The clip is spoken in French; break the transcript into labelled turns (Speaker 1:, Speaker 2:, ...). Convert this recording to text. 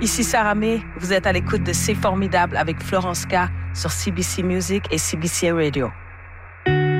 Speaker 1: Ici Sarah May, vous êtes à l'écoute de C'est Formidable avec Florence K sur CBC Music et CBC Radio.